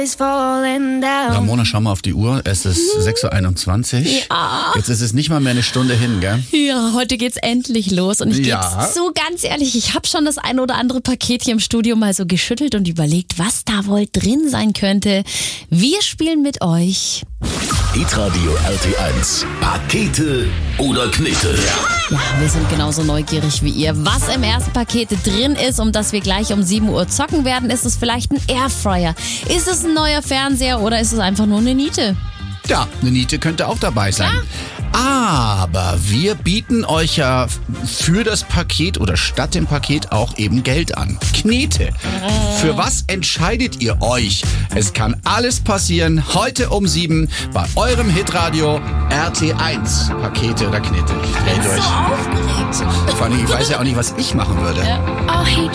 Ramona, schau mal auf die Uhr. Es ist 6.21 Uhr. Ja. Jetzt ist es nicht mal mehr eine Stunde hin, gell? Ja, heute geht's endlich los. Und ich Ja. gebe so ganz ehrlich, ich habe schon das ein oder andere Paket hier im Studio mal so geschüttelt und überlegt, was da wohl drin sein könnte. Wir spielen mit euch. Hitradio RT1. Pakete oder Knete? Ja, wir sind genauso neugierig wie ihr. Was im ersten Paket drin ist, um das wir gleich um 7 Uhr zocken werden, ist es vielleicht ein Airfryer? Ist es ein neuer Fernseher oder ist es einfach nur eine Niete? Ja, eine Niete könnte auch dabei sein. Aber wir bieten euch ja für das Paket oder statt dem Paket auch eben Geld an. Knete. Für was entscheidet ihr euch? Es kann alles passieren. Heute um 7 bei eurem Hitradio RT1. Pakete oder Knete. Ich dreh durch. aufgeregt. Vor allem, ich weiß ja auch nicht, was ich machen würde. Ja. Oh, hey